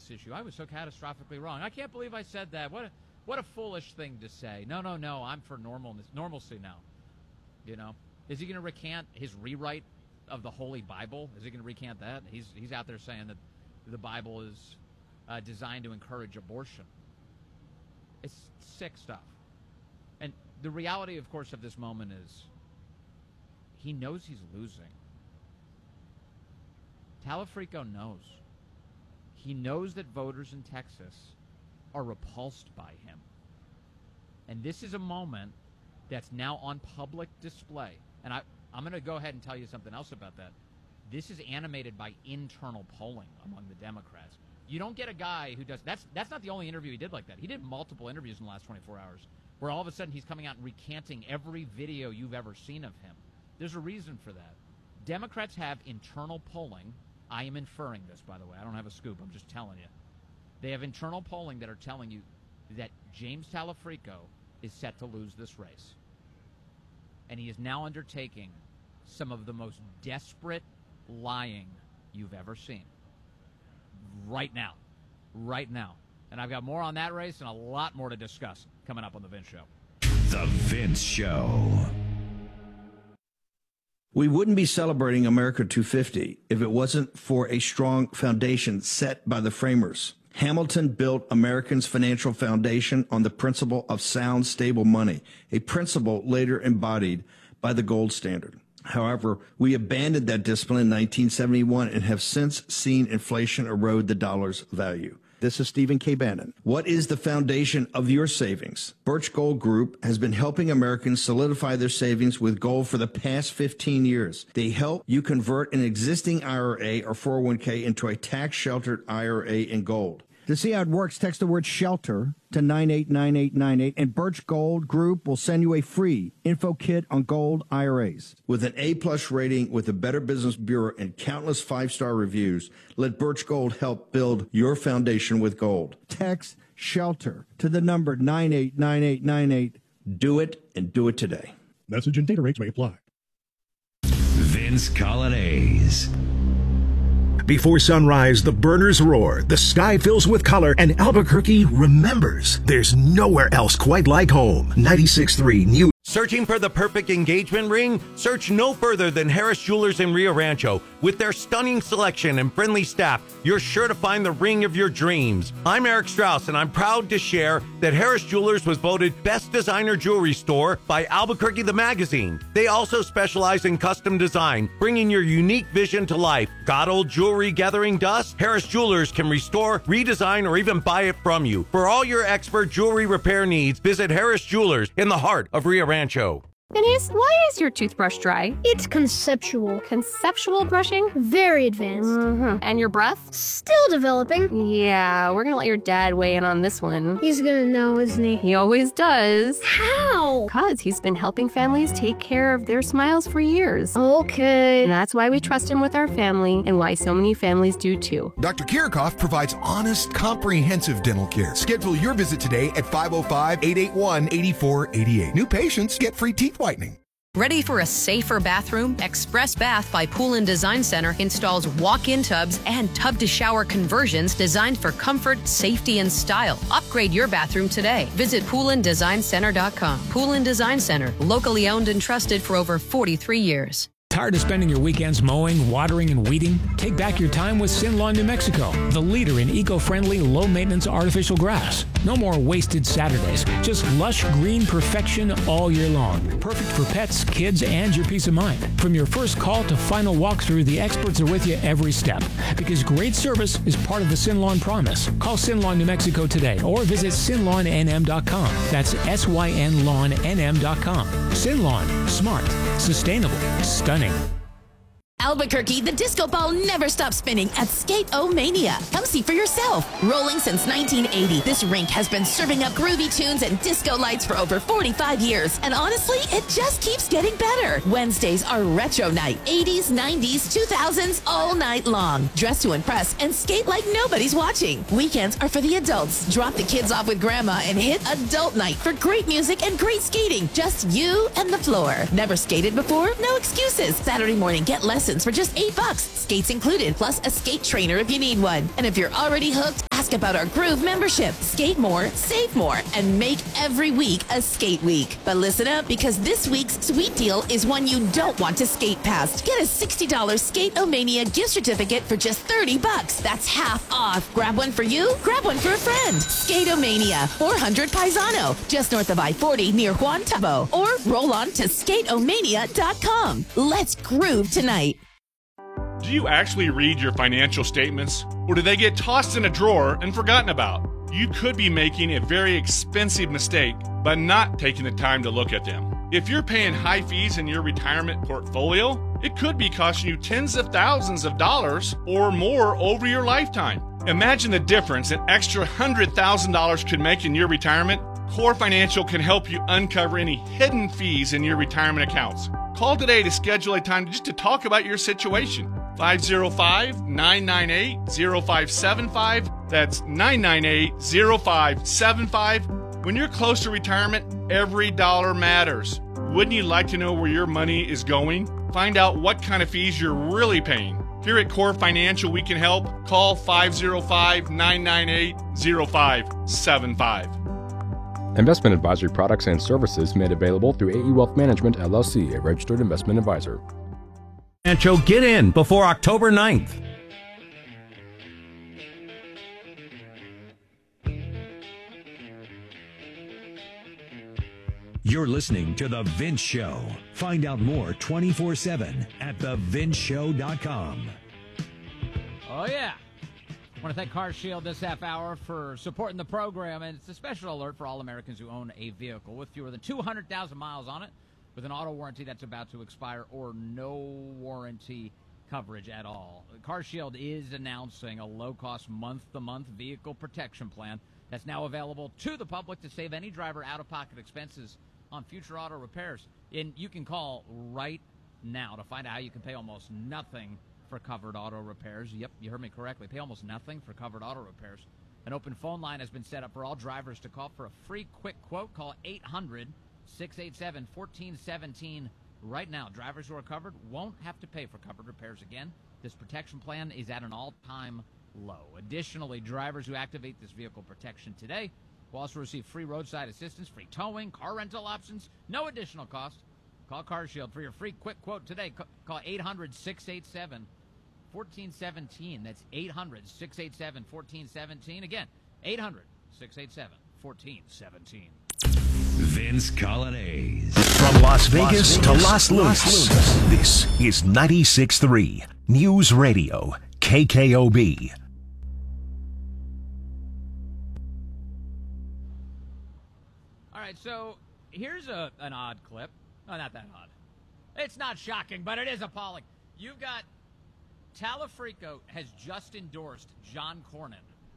this issue. I was so catastrophically wrong. I can't believe I said that. What a foolish thing to say. No, I'm for normalcy now. You know, is he going to recant his rewrite of the Holy Bible? Is he going to recant that? He's out there saying that the Bible is designed to encourage abortion. It's sick stuff. And the reality, of course, of this moment is he knows he's losing. Talafrico knows. He knows that voters in Texas are repulsed by him. And this is a moment that's now on public display. And I'm going to go ahead and tell you something else about that. This is animated by internal polling among the Democrats. You don't get a guy who does that's not the only interview he did like that. He did multiple interviews in the last 24 hours where all of a sudden he's coming out and recanting every video you've ever seen of him. There's a reason for that. Democrats have internal polling. I am inferring this, by the way. I don't have a scoop. I'm just telling you. They have internal polling that are telling you that James Talafrico is set to lose this race. And he is now undertaking some of the most desperate lying you've ever seen. Right now. And I've got more on that race and a lot more to discuss coming up on The Vince Show. The Vince Show. We wouldn't be celebrating America 250 if it wasn't for a strong foundation set by the framers. Hamilton built Americans' financial foundation on the principle of sound, stable money, a principle later embodied by the gold standard. However, we abandoned that discipline in 1971 and have since seen inflation erode the dollar's value. This is Stephen K. Bannon. What is the foundation of your savings? Birch Gold Group has been helping Americans solidify their savings with gold for the past 15 years. They help you convert an existing IRA or 401k into a tax-sheltered IRA in gold. To see how it works, text the word SHELTER to 989898, and Birch Gold Group will send you a free info kit on gold IRAs. With an A-plus rating with the Better Business Bureau and countless five-star reviews, let Birch Gold help build your foundation with gold. Text SHELTER to the number 989898. Do it, and do it today. Message and data rates may apply. Vince Colonnese. Before sunrise, the burners roar, the sky fills with color, and Albuquerque remembers. There's nowhere else quite like home. 96.3 New. Searching for the perfect engagement ring? Search no further than Harris Jewelers in Rio Rancho. With their stunning selection and friendly staff, you're sure to find the ring of your dreams. I'm Eric Strauss, and I'm proud to share that Harris Jewelers was voted Best Designer Jewelry Store by Albuquerque the Magazine. They also specialize in custom design, bringing your unique vision to life. Got old jewelry gathering dust? Harris Jewelers can restore, redesign, or even buy it from you. For all your expert jewelry repair needs, visit Harris Jewelers in the heart of Rio Rancho. Phineas, why is your toothbrush dry? It's conceptual. Conceptual brushing? Very advanced. Mm-hmm. And your breath? Still developing. Yeah, we're gonna let your dad weigh in on this one. He's gonna know, isn't he? He always does. How? Because he's been helping families take care of their smiles for years. Okay. And that's why we trust him with our family, and why so many families do too. Dr. Kirchhoff provides honest, comprehensive dental care. Schedule your visit today at 505-881-8488. New patients get free teeth whitening. Ready for a safer bathroom? Express Bath by Pool & Design Center installs walk-in tubs and tub-to-shower conversions designed for comfort, safety, and style. Upgrade your bathroom today. Visit poolanddesignCenter.com. Pool & Design Center, locally owned and trusted for over 43 years. Tired of spending your weekends mowing, watering, and weeding? Take back your time with Sin Lawn New Mexico, the leader in eco-friendly, low-maintenance artificial grass. No more wasted Saturdays, just lush green perfection all year long. Perfect for pets, kids, and your peace of mind. From your first call to final walkthrough, the experts are with you every step. Because great service is part of the Sin Lawn promise. Call Sin Lawn New Mexico today or visit sinlawnnm.com. That's SYNLawnNM.com. Sin Lawn. Smart. Sustainable. Stunning. Albuquerque, the disco ball never stops spinning at Skate-O-Mania. Come see for yourself. Rolling since 1980, this rink has been serving up groovy tunes and disco lights for over 45 years. And honestly, it just keeps getting better. Wednesdays are retro night. 80s, 90s, 2000s, all night long. Dress to impress and skate like nobody's watching. Weekends are for the adults. Drop the kids off with grandma and hit adult night for great music and great skating. Just you and the floor. Never skated before? No excuses. Saturday morning, get lessons lessons for just $8. Skates included, plus a skate trainer if you need one. And if you're already hooked, ask about our Groove membership. Skate more, save more, and make every week a skate week. But listen up, because this week's sweet deal is one you don't want to skate past. Get a $60 Skate-O-Mania gift certificate for just $30. That's half off. Grab one for you, grab one for a friend. Skate-O-Mania, 400 Paisano, just north of I-40 near Juan Tabo. Or roll on to skateomania.com. Let's groove tonight. Do you actually read your financial statements, or do they get tossed in a drawer and forgotten about? You could be making a very expensive mistake by not taking the time to look at them. If you're paying high fees in your retirement portfolio, it could be costing you tens of thousands of dollars or more over your lifetime. Imagine the difference an extra $100,000 could make in your retirement. Core Financial can help you uncover any hidden fees in your retirement accounts. Call today to schedule a time just to talk about your situation. 505-998-0575. That's 998-0575. When you're close to retirement, every dollar matters. Wouldn't you like to know where your money is going? Find out what kind of fees you're really paying. Here at Core Financial, we can help. Call 505-998-0575. Investment advisory products and services made available through AE Wealth Management, LLC, a registered investment advisor. Rancho, get in before October 9th. You're listening to The Vince Show. Find out more 24/7 at thevinceshow.com. Oh, yeah. I want to thank Car Shield this half hour for supporting the program, and it's a special alert for all Americans who own a vehicle with fewer than 200,000 miles on it, with an auto warranty that's about to expire or no warranty coverage at all. Car Shield is announcing a low-cost month-to-month vehicle protection plan that's now available to the public to save any driver out-of-pocket expenses on future auto repairs. And you can call right now to find out how you can pay almost nothing for covered auto repairs. Yep, you heard me correctly. Pay almost nothing for covered auto repairs. An open phone line has been set up for all drivers to call for a free quick quote. Call 800-687-1417 right now. Drivers who are covered won't have to pay for covered repairs again. This protection plan is at an all-time low. Additionally, drivers who activate this vehicle protection today will also receive free roadside assistance, free towing, car rental options, no additional cost. Call CarShield for your free quick quote today. Call 800-687-1417. That's 800-687-1417. Again, 800-687-1417. Vince Colonnese. From Las Vegas to Las Lunas, this is 96.3 News Radio, KKOB. All right, so here's an odd clip. No, not that odd. It's not shocking, but it is appalling. You've got Talafrico has just endorsed John Cornyn.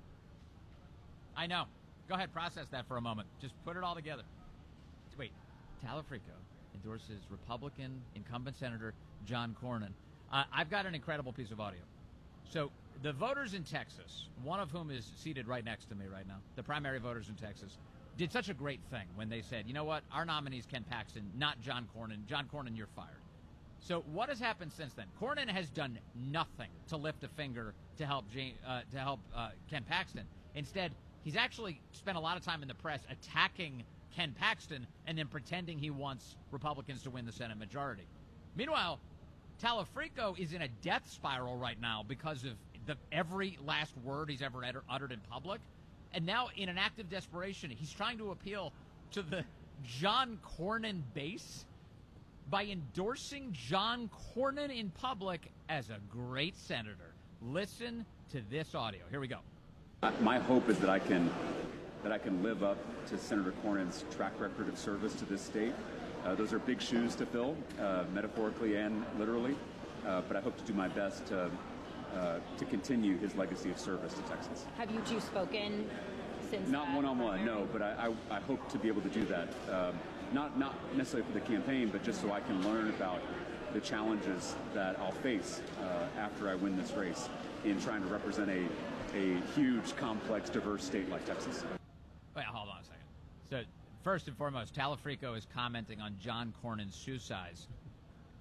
I know. Go ahead, process that for a moment. Just put it all together. Wait, Talafrico endorses Republican incumbent Senator John Cornyn. I've got an incredible piece of audio. So the voters in Texas, one of whom is seated right next to me right now, the primary voters in Texas, did such a great thing when they said, you know what, our nominee is Ken Paxton, not John Cornyn. John Cornyn, you're fired. So what has happened since then? Cornyn has done nothing to lift a finger to help Ken Paxton. Instead, he's actually spent a lot of time in the press attacking Ken Paxton and then pretending he wants Republicans to win the Senate majority. Meanwhile, Talafrico is in a death spiral right now because of every last word he's ever uttered in public. And now, in an act of desperation, he's trying to appeal to the John Cornyn base by endorsing John Cornyn in public as a great senator. Listen to this audio. Here we go. My hope is that I can live up to Senator Cornyn's track record of service to this state. Those are big shoes to fill, metaphorically and literally, but I hope to do my best to continue his legacy of service to Texas. Have you two spoken since? Not one-on-one, no, but I hope to be able to do that. Not necessarily for the campaign, but just so I can learn about the challenges that I'll face after I win this race in trying to represent a huge, complex, diverse state like Texas. Wait, hold on a second. So, first and foremost, Talafrico is commenting on John Cornyn's shoe size.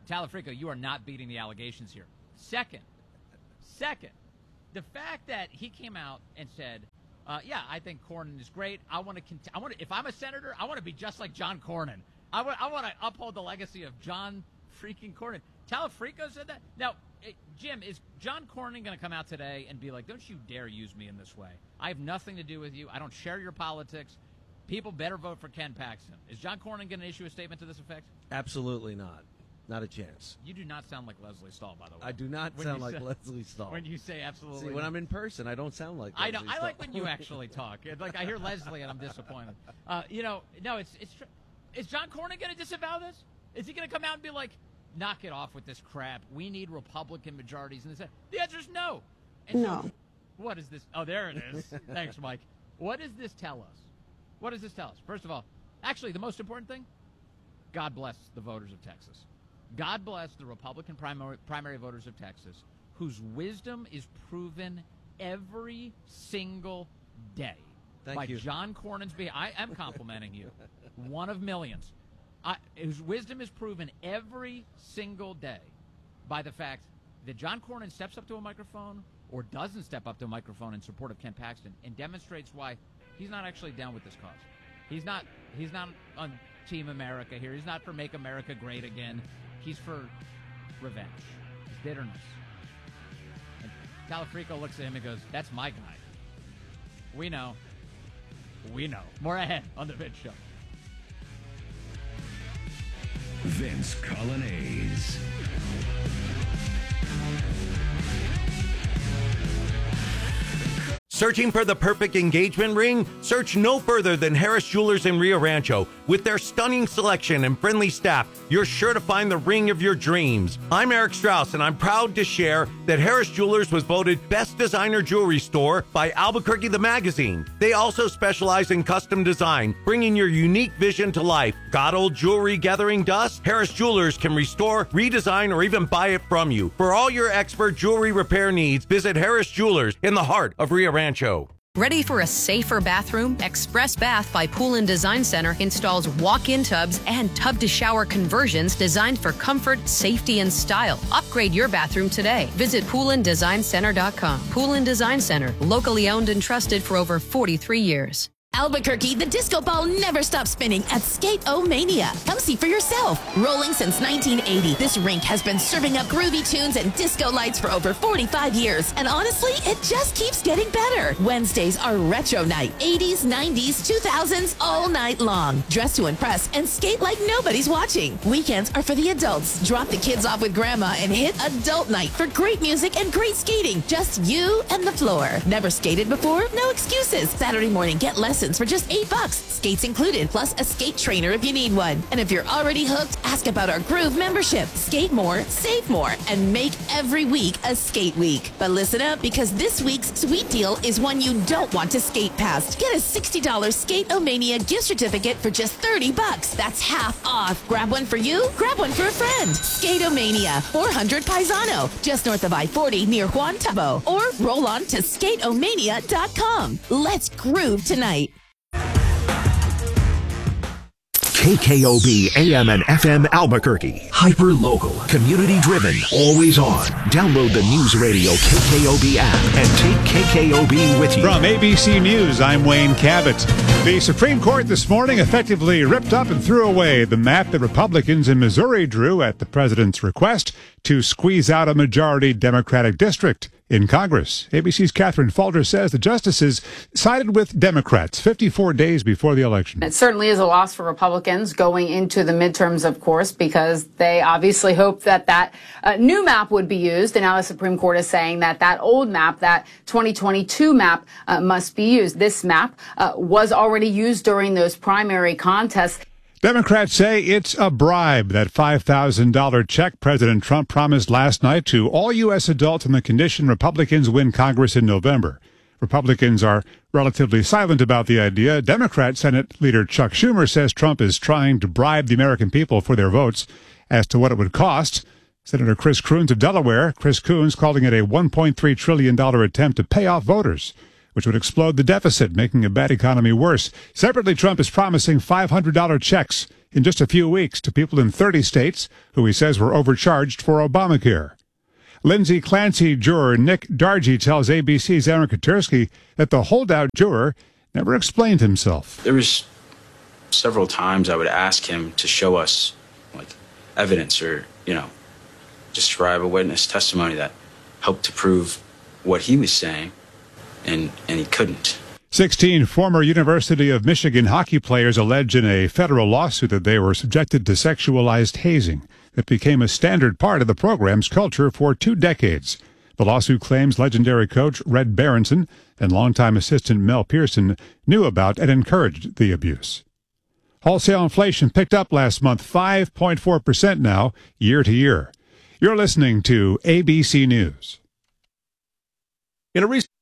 Talafrico, you are not beating the allegations here. Second, the fact that he came out and said, yeah, I think Cornyn is great. If I'm a senator, I want to be just like John Cornyn. I want to uphold the legacy of John freaking Cornyn. Talafrico said that. Now, Jim, is John Cornyn going to come out today and be like, don't you dare use me in this way? I have nothing to do with you. I don't share your politics. People better vote for Ken Paxton. Is John Cornyn going to issue a statement to this effect? Absolutely not. Not a chance. You do not sound like Leslie Stahl, by the way. I do not sound like Leslie Stahl. When you say absolutely. See, when I'm in person, I don't sound like Leslie Stahl. I like when you actually talk. Like, I hear Leslie and I'm disappointed. No, is John Cornyn going to disavow this? Is he going to come out and be like, knock it off with this crap. We need Republican majorities in the Senate. The answer is no. And no. So, what is this? Oh, there it is. Thanks, Mike. What does this tell us? What does this tell us? First of all, actually, the most important thing, God bless the voters of Texas. God bless the Republican primary voters of Texas, whose wisdom is proven every single day by John Cornyn's behavior. I am complimenting you. One of millions. Whose wisdom is proven every single day by the fact that John Cornyn steps up to a microphone or doesn't step up to a microphone in support of Ken Paxton and demonstrates why he's not actually down with this cause. He's not on Team America here. He's not for Make America Great Again. He's for revenge. He's bitterness. And Talafrico looks at him and goes, that's my guy. We know. More ahead on The Vince Show. Vince Colonnese. Searching for the perfect engagement ring? Search no further than Harris Jewelers in Rio Rancho. With their stunning selection and friendly staff, you're sure to find the ring of your dreams. I'm Eric Strauss, and I'm proud to share that Harris Jewelers was voted Best Designer Jewelry Store by Albuquerque the Magazine. They also specialize in custom design, bringing your unique vision to life. Got old jewelry gathering dust? Harris Jewelers can restore, redesign, or even buy it from you. For all your expert jewelry repair needs, visit Harris Jewelers in the heart of Rio Rancho. Ready for a safer bathroom? Express Bath by Pool & Design Center installs walk-in tubs and tub-to-shower conversions designed for comfort, safety, and style. Upgrade your bathroom today. Visit poolanddesignCenter.com. Pool & Design Center, locally owned and trusted for over 43 years. Albuquerque, the disco ball never stops spinning at Skate-O-Mania. Come see for yourself. Rolling since 1980, this rink has been serving up groovy tunes and disco lights for over 45 years. And honestly, it just keeps getting better. Wednesdays are retro night. 80s, 90s, 2000s, all night long. Dress to impress and skate like nobody's watching. Weekends are for the adults. Drop the kids off with grandma and hit adult night for great music and great skating. Just you and the floor. Never skated before? No excuses. Saturday morning, get lessons for just $8. Skates included, plus a skate trainer if you need one. And if you're already hooked, ask about our Groove membership. Skate more, save more, and make every week a skate week. But listen up, because this week's sweet deal is one you don't want to skate past. Get a $60 Skate-O-Mania gift certificate for just $30. That's half off. Grab one for you, grab one for a friend. Skate-O-Mania, 400 Paisano, just north of I-40 near Juan Tabo. Or roll on to skateomania.com. Let's groove tonight. KKOB AM and FM Albuquerque. Hyper local. Community driven. Always on. Download the News Radio KKOB app and take KKOB with you. From ABC News, I'm Wayne Cabot. The Supreme Court this morning effectively ripped up and threw away the map that Republicans in Missouri drew at the president's request to squeeze out a majority Democratic district in Congress. ABC's Catherine Falter says the justices sided with Democrats 54 days before the election. It certainly is a loss for Republicans going into the midterms, of course, because they obviously hoped that that new map would be used. And now the Supreme Court is saying that that old map, that 2022 map, must be used. This map was already used during those primary contests. Democrats say it's a bribe, that $5,000 check President Trump promised last night to all U.S. adults on the condition Republicans win Congress in November. Republicans are relatively silent about the idea. Democrat Senate leader Chuck Schumer says Trump is trying to bribe the American people for their votes. As to what it would cost, Senator Chris Coons of Delaware, Chris Coons calling it a $1.3 trillion attempt to pay off voters, which would explode the deficit, making a bad economy worse. Separately, Trump is promising $500 checks in just a few weeks to people in 30 states who he says were overcharged for Obamacare. Lindsay Clancy juror Nick Dargy tells ABC's Aaron Katursky that the holdout juror never explained himself. There was several times I would ask him to show us evidence or, describe a witness testimony that helped to prove what he was saying, and he couldn't. 16 former University of Michigan hockey players allege in a federal lawsuit that they were subjected to sexualized hazing that became a standard part of the program's culture for 2 decades. The lawsuit claims legendary coach Red Berenson and longtime assistant Mel Pearson knew about and encouraged the abuse. Wholesale inflation picked up last month, 5.4% now, year to year. You're listening to ABC News. In a recent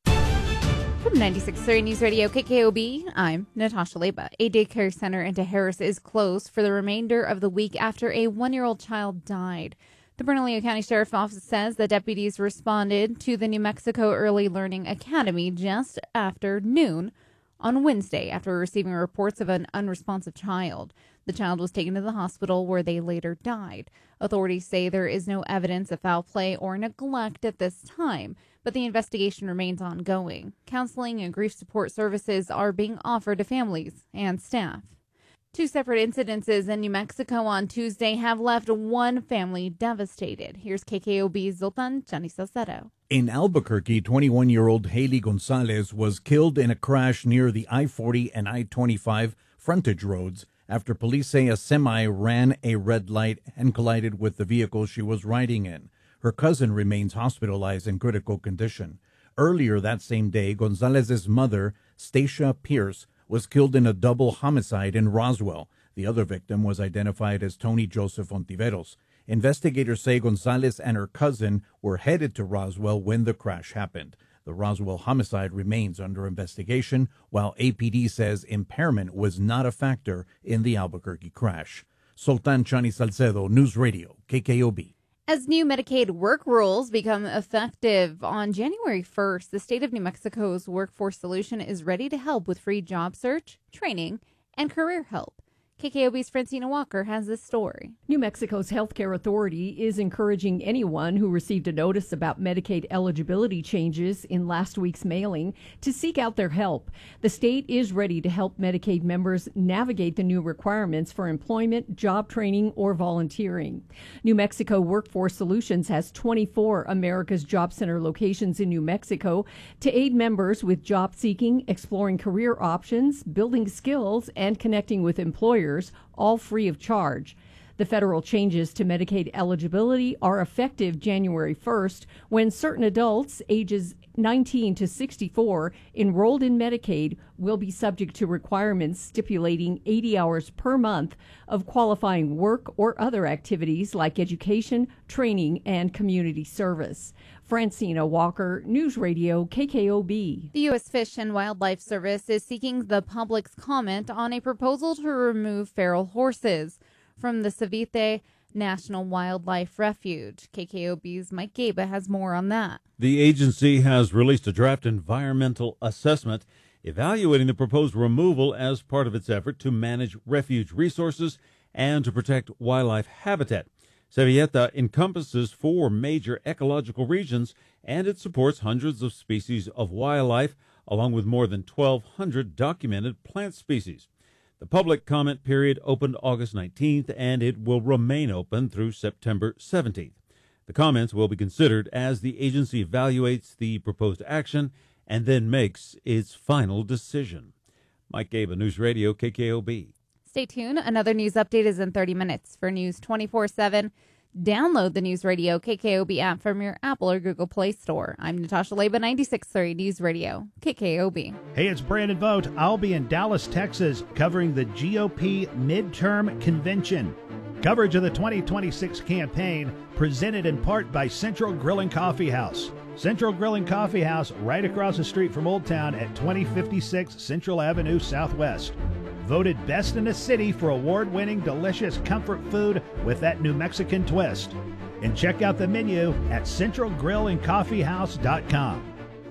From 96.3 News Radio KKOB, I'm Natasha Leba. A daycare center in Harris is closed for the remainder of the week after a 1-year-old child died. The Bernalillo County Sheriff's Office says that deputies responded to the New Mexico Early Learning Academy just after noon on Wednesday after receiving reports of an unresponsive child. The child was taken to the hospital where they later died. Authorities say there is no evidence of foul play or neglect at this time, but the investigation remains ongoing. Counseling and grief support services are being offered to families and staff. 2 separate incidences in New Mexico on Tuesday have left one family devastated. Here's KKOB's Zoltan Chani Salcedo. In Albuquerque, 21-year-old Haley Gonzalez was killed in a crash near the I-40 and I-25 frontage roads after police say a semi ran a red light and collided with the vehicle she was riding in. Her cousin remains hospitalized in critical condition. Earlier that same day, Gonzalez's mother, Stacia Pierce, was killed in a double homicide in Roswell. The other victim was identified as Tony Joseph Ontiveros. Investigators say Gonzalez and her cousin were headed to Roswell when the crash happened. The Roswell homicide remains under investigation, while APD says impairment was not a factor in the Albuquerque crash. Sultan Chani Salcedo, News Radio, KKOB. As new Medicaid work rules become effective on January 1st, the state of New Mexico's Workforce Solution is ready to help with free job search, training, and career help. KKOB's Francina Walker has this story. New Mexico's Healthcare Authority is encouraging anyone who received a notice about Medicaid eligibility changes in last week's mailing to seek out their help. The state is ready to help Medicaid members navigate the new requirements for employment, job training, or volunteering. New Mexico Workforce Solutions has 24 America's Job Center locations in New Mexico to aid members with job seeking, exploring career options, building skills, and connecting with employers, all free of charge. The federal changes to Medicaid eligibility are effective January 1st, when certain adults ages 19 to 64 enrolled in Medicaid will be subject to requirements stipulating 80 hours per month of qualifying work or other activities like education, training, and community service. Francina Walker, News Radio, KKOB. The U.S. Fish and Wildlife Service is seeking the public's comment on a proposal to remove feral horses from the Cavite National Wildlife Refuge. KKOB's Mike Gaba has more on that. The agency has released a draft environmental assessment evaluating the proposed removal as part of its effort to manage refuge resources and to protect wildlife habitat. Cavite encompasses 4 major ecological regions, and it supports hundreds of species of wildlife, along with more than 1,200 documented plant species. The public comment period opened August 19th, and it will remain open through September 17th. The comments will be considered as the agency evaluates the proposed action and then makes its final decision. Mike Gaba, News Radio, KKOB. Stay tuned. Another news update is in 30 minutes. For News 24/7, download the News Radio KKOB app from your Apple or Google Play Store. I'm Natasha Leba, 96.3 News Radio, KKOB. Hey, it's Brandon Vogt. I'll be in Dallas, Texas, covering the GOP midterm convention. Coverage of the 2026 campaign presented in part by Central Grill and Coffee House. Central Grill and Coffee House right across the street from Old Town at 2056 Central Avenue Southwest. Voted best in the city for award-winning delicious comfort food with that New Mexican twist. And check out the menu at centralgrillandcoffeehouse.com.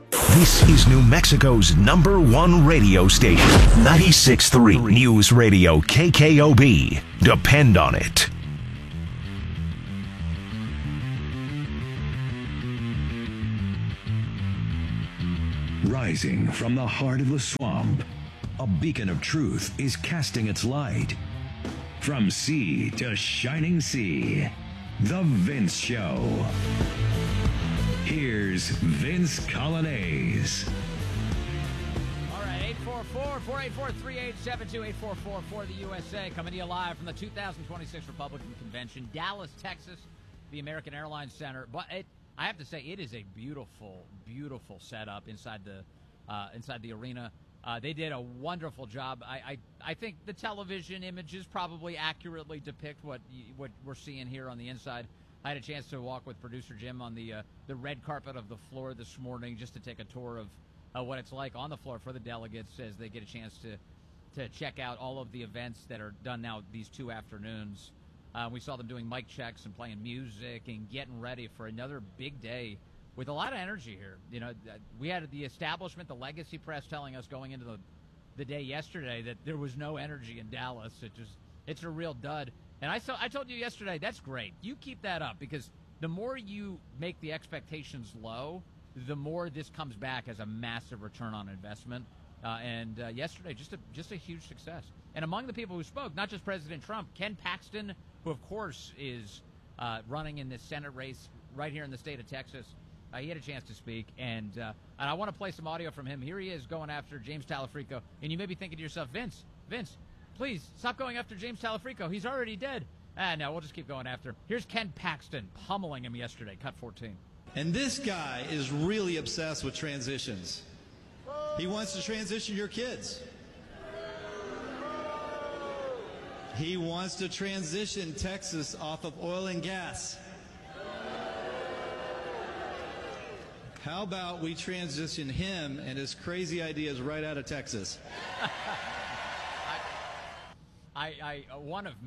This is New Mexico's #1 radio station, 96.3 News Radio KKOB. Depend on it. Rising from the heart of the swamp, a beacon of truth is casting its light. From sea to shining sea, The Vince Show. Here's Vince Colonnese. All right, 844-484-3872, 844 for the USA, coming to you live from the 2026 Republican Convention, Dallas, Texas, the American Airlines Center. But I have to say, it is a beautiful, beautiful setup inside the arena. They did a wonderful job. I think the television images probably accurately depict what we're seeing here on the inside. I had a chance to walk with producer Jim on the red carpet of the floor this morning just to take a tour of what it's like on the floor for the delegates as they get a chance to check out all of the events that are done now these 2 afternoons. We saw them doing mic checks and playing music and getting ready for another big day with a lot of energy here. You know, we had the establishment, the legacy press telling us going into the day yesterday that there was no energy in Dallas. It's a real dud. And I told you yesterday, that's great. You keep that up, because the more you make the expectations low, the more this comes back as a massive return on investment. And yesterday, just a huge success. And among the people who spoke, not just President Trump, Ken Paxton, who of course is running in this Senate race right here in the state of Texas. He had a chance to speak, and I want to play some audio from him. Here he is going after James Talafrico. And you may be thinking to yourself, Vince, please stop going after James Talafrico. He's already dead. No, we'll just keep going after him. Here's Ken Paxton pummeling him yesterday, cut 14. And this guy is really obsessed with transitions. He wants to transition your kids. He wants to transition Texas off of oil and gas. How about we transition him and his crazy ideas right out of Texas? One of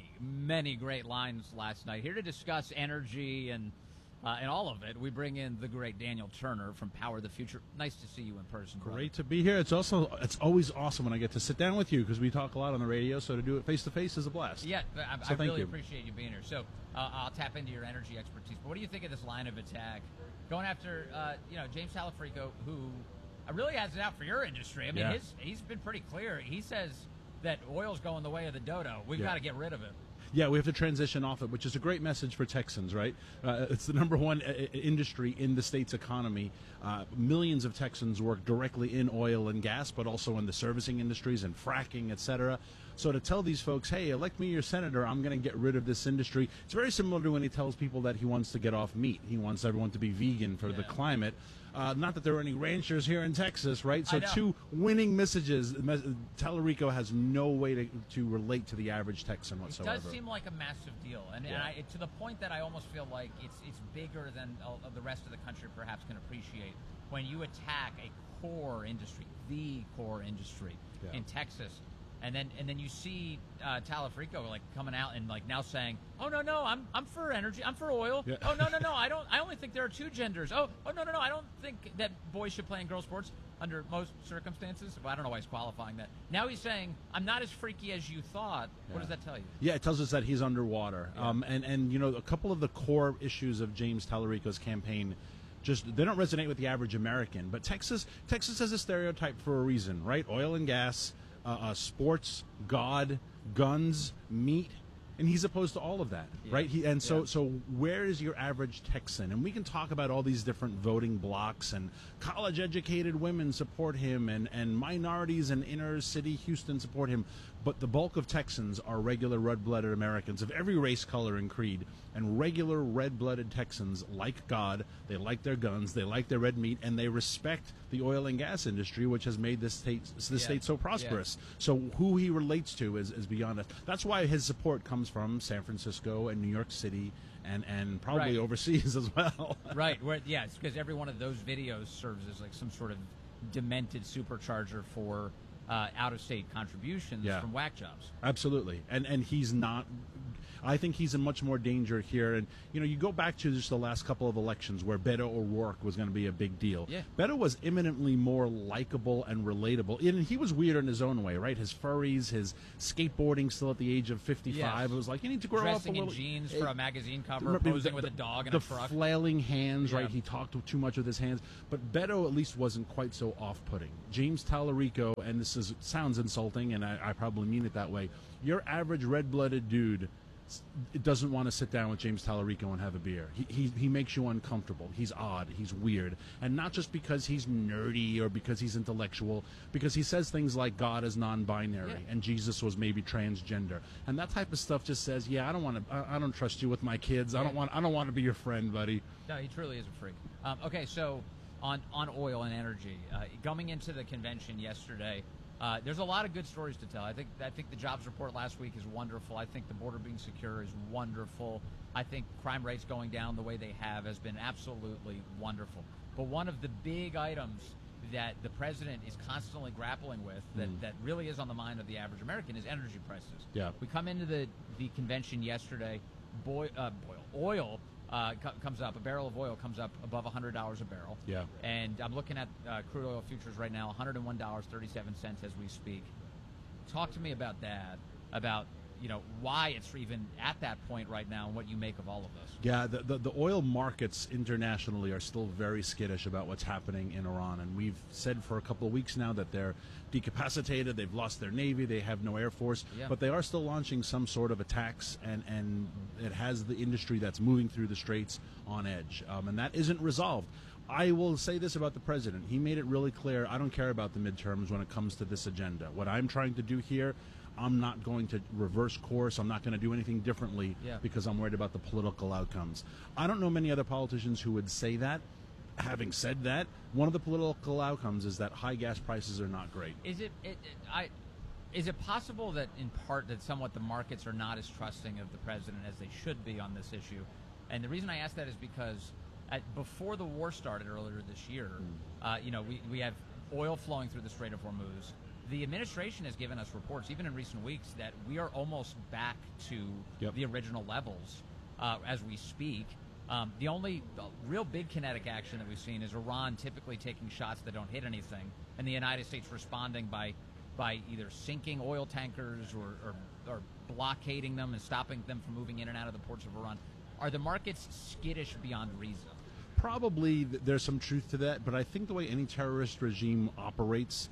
many great lines last night. Here to discuss energy and all of it, we bring in the great Daniel Turner from Power the Future. Nice to see you in person, brother. Great to be here. It's always awesome when I get to sit down with you, because we talk a lot on the radio, so to do it face-to-face is a blast. Yeah, I really appreciate you being here. So I'll tap into your energy expertise. But what do you think of this line of attack? Going after, James Talafrico, who really has it out for your industry. I mean, he's been pretty clear. He says that oil's going the way of the dodo. We've got to get rid of it. Yeah, we have to transition off it, which is a great message for Texans, right? It's the #1 industry in the state's economy. Millions of Texans work directly in oil and gas, but also in the servicing industries and fracking, et cetera. So to tell these folks, hey, elect me your senator, I'm going to get rid of this industry. It's very similar to when he tells people that he wants to get off meat. He wants everyone to be vegan for the climate. Not that there are any ranchers here in Texas, right? So 2 winning messages. Talarico has no way to relate to the average Texan whatsoever. It does seem like a massive deal, and to the point that I almost feel like it's bigger than the rest of the country perhaps can appreciate. When you attack a core industry, the core industry in Texas, and then you see Talafrico coming out and now saying, "Oh no, I'm for energy, I'm for oil. Yeah. Oh no, I only think there are 2 genders. Oh no, I don't think that boys should play in girls' sports under most circumstances." Well, I don't know why he's qualifying that. Now he's saying, "I'm not as freaky as you thought." What does that tell you? Yeah, it tells us that he's underwater. Yeah. And a couple of the core issues of James Talarico's campaign, they don't resonate with the average American. But Texas has a stereotype for a reason, right? Oil and gas. Sports, God, guns, meat, and he's opposed to all of that, right? So where is your average Texan? And we can talk about all these different voting blocks, and college-educated women support him, and minorities in inner-city Houston support him, but the bulk of Texans are regular red-blooded Americans of every race, color, and creed, and regular red-blooded Texans like God, they like their guns, they like their red meat, and they respect the oil and gas industry, which has made this state so prosperous. Yeah. So who he relates to is beyond us. That's why his support comes from San Francisco and New York City and probably overseas as well. Right. It's because every one of those videos serves as some sort of demented supercharger for out-of-state contributions from whack jobs. Absolutely. And he's not... I think he's in much more danger here. And, you go back to just the last couple of elections where Beto O'Rourke was going to be a big deal. Yeah. Beto was imminently more likable and relatable. And he was weird in his own way, right? His furries, his skateboarding still at the age of 55. Yes. It was like, you need to grow Dressing up a little. in jeans for a magazine cover, posing with a dog in a truck. The flailing hands, right? He talked too much with his hands. But Beto at least wasn't quite so off-putting. James Tallarico, and this sounds insulting, and I probably mean it that way, your average red-blooded dude doesn't want to sit down with James Tallarico and have a beer. He makes you uncomfortable. He's odd. He's weird. And not just because he's nerdy or because he's intellectual, because he says things like God is non-binary and Jesus was maybe transgender. And that type of stuff just says, I don't trust you with my kids. I don't want to be your friend, buddy. No, he truly is a freak. Okay, so on oil and energy, coming into the convention yesterday, there's a lot of good stories to tell. I think the jobs report last week is wonderful. I think the border being secure is wonderful. I think crime rates going down the way they have has been absolutely wonderful. But one of the big items that the president is constantly grappling with that really is on the mind of the average American is energy prices. Yeah. We come into the convention yesterday, oil comes up, a barrel of oil comes up above $100 a barrel. Yeah. And I'm looking at crude oil futures right now, $101.37 as we speak. Talk to me about that, about why it's even at that point right now and what you make of all of this. Yeah, the oil markets internationally are still very skittish about what's happening in Iran. And we've said for a couple of weeks now that they're decapacitated, they've lost their navy, they have no air force, but they are still launching some sort of attacks, and it has the industry that's moving through the straits on edge. And that isn't resolved. I will say this about the president. He made it really clear, I don't care about the midterms when it comes to this agenda. What I'm trying to do here, I'm not going to reverse course. I'm not going to do anything differently because I'm worried about the political outcomes. I don't know many other politicians who would say that. Having said that, one of the political outcomes is that high gas prices are not great. Is it possible that in part that somewhat the markets are not as trusting of the president as they should be on this issue? And the reason I ask that is because before the war started earlier this year, we have oil flowing through the Strait of Hormuz. The administration has given us reports, even in recent weeks, that we are almost back to the original levels as we speak. The only real big kinetic action that we've seen is Iran typically taking shots that don't hit anything, and the United States responding by either sinking oil tankers or blockading them and stopping them from moving in and out of the ports of Iran. Are the markets skittish beyond reason? Probably there's some truth to that, but I think the way any terrorist regime operates,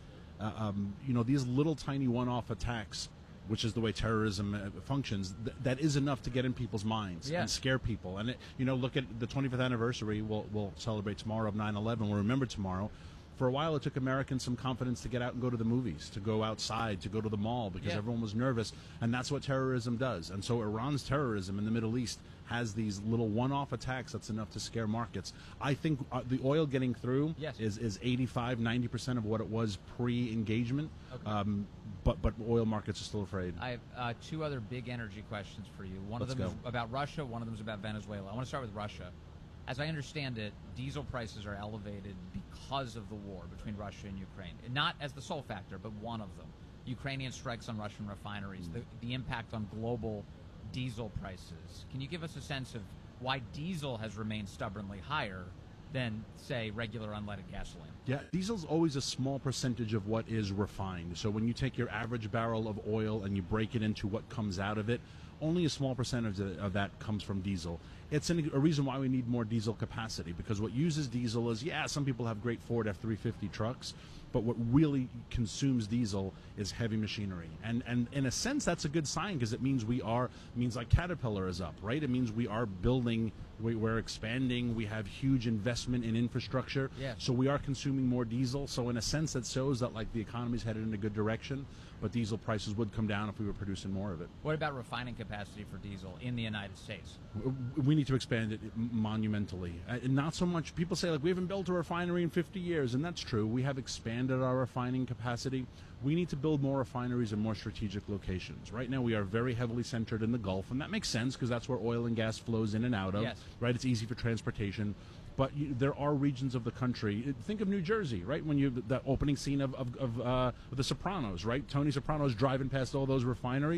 these little tiny one-off attacks, which is the way terrorism functions, that is enough to get in people's minds and scare people. And look at the 25th anniversary. We'll celebrate tomorrow of 9/11. We'll remember tomorrow. For a while, it took Americans some confidence to get out and go to the movies, to go outside, to go to the mall, because everyone was nervous. And that's what terrorism does. And so Iran's terrorism in the Middle East has these little one-off attacks that's enough to scare markets. I think the oil getting through is 85, 90% of what it was pre-engagement. Okay. But oil markets are still afraid. I have two other big energy questions for you. One of them is about Russia. One of them is about Venezuela. I want to start with Russia. As I understand it, diesel prices are elevated because of the war between Russia and Ukraine. Not as the sole factor, but one of them. Ukrainian strikes on Russian refineries, the impact on global diesel prices. Can you give us a sense of why diesel has remained stubbornly higher than, say, regular unleaded gasoline? Yeah, diesel's always a small percentage of what is refined. So when you take your average barrel of oil and you break it into what comes out of it, only a small percentage of that comes from diesel. It's a reason why we need more diesel capacity, because what uses diesel is, some people have great Ford F-350 trucks, but what really consumes diesel is heavy machinery. And in a sense, that's a good sign, because it means means like Caterpillar is up, right? It means we are building, we're expanding, we have huge investment in infrastructure. Yeah. So we are consuming more diesel. So in a sense, that shows that the economy's headed in a good direction, but diesel prices would come down if we were producing more of it. What about refining capacity for diesel in the United States? We need to expand it monumentally. Not so much, people say, we haven't built a refinery in 50 years, and that's true. We have expanded our refining capacity. We need to build more refineries in more strategic locations. Right now, we are very heavily centered in the Gulf, and that makes sense because that's where oil and gas flows in and out of. Yes. Right? It's easy for transportation. But there are regions of the country. Think of New Jersey, right? When the opening scene of The Sopranos, right? Tony Soprano's driving past all those refineries.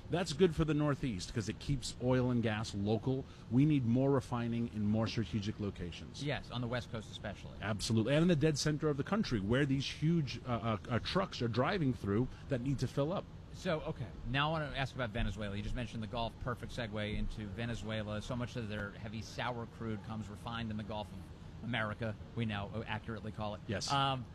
That's good for the Northeast because it keeps oil and gas local. We need more refining in more strategic locations. Yes, on the West Coast especially. Absolutely. And in the dead center of the country where these huge trucks are driving through that need to fill up. So, okay, now I want to ask about Venezuela. You just mentioned the Gulf, perfect segue into Venezuela. So much of their heavy sour crude comes refined in the Gulf of America, we now accurately call it. Yes.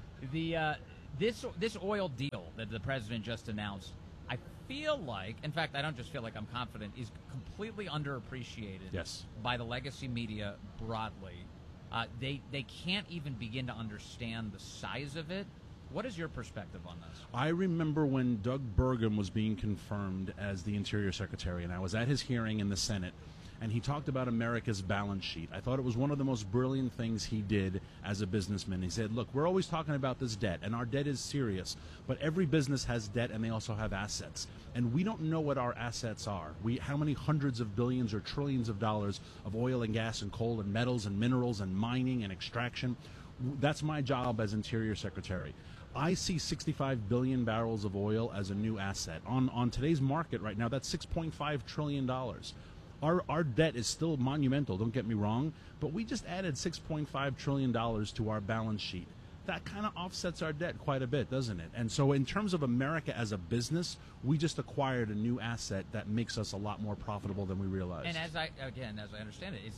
This oil deal that the president just announced, I feel like, in fact, I don't just feel like, I'm confident, is completely underappreciated by the legacy media broadly. They can't even begin to understand the size of it. What is your perspective on this? I remember when Doug Burgum was being confirmed as the Interior Secretary, and I was at his hearing in the Senate, and he talked about America's balance sheet. I thought it was one of the most brilliant things he did as a businessman. He said, look, we're always talking about this debt, and our debt is serious, but every business has debt, and they also have assets. And we don't know what our assets are. How many hundreds of billions or trillions of dollars of oil and gas and coal and metals and minerals and mining and extraction. That's my job as Interior Secretary. I see 65 billion barrels of oil as a new asset. On today's market right now, that's $6.5 trillion. Our debt is still monumental, don't get me wrong, but we just added $6.5 trillion to our balance sheet. That kind of offsets our debt quite a bit, doesn't it? And so in terms of America as a business, we just acquired a new asset that makes us a lot more profitable than we realized. And as I understand it,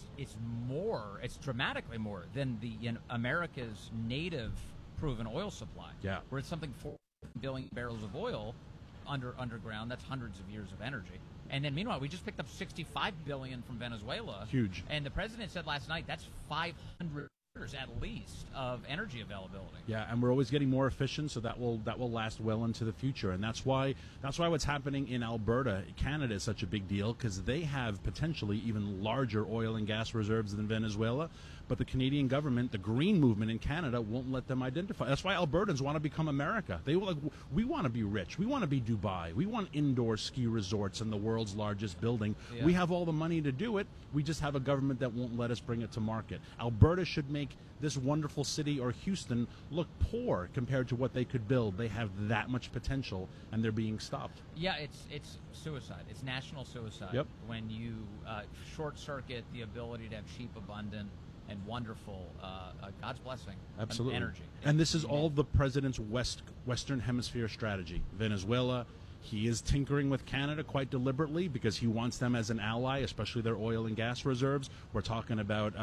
it's dramatically more than America's native proven oil supply. Yeah. Where it's something 4 billion barrels of oil underground. That's hundreds of years of energy. And then meanwhile, we just picked up $65 billion from Venezuela. Huge. And the president said last night that's 500 years at least of energy availability. Yeah, and we're always getting more efficient, so that will last well into the future. And that's why what's happening in Alberta, Canada, is such a big deal, because they have potentially even larger oil and gas reserves than Venezuela. But the Canadian government, the Green movement in Canada, won't let them identify. That's why Albertans want to become America. We want to be rich. We want to be Dubai. We want indoor ski resorts in the world's largest building. Yeah. We have all the money to do it. We just have a government that won't let us bring it to market. Alberta should make this wonderful city, or Houston, look poor compared to what they could build. They have that much potential, and they're being stopped. Yeah, it's suicide. It's national suicide. Yep. When you short-circuit the ability to have cheap, abundant, and wonderful, God's blessing, absolutely, energy. And this is all the president's Western Hemisphere strategy. Venezuela, he is tinkering with Canada quite deliberately because he wants them as an ally, especially their oil and gas reserves. We're talking about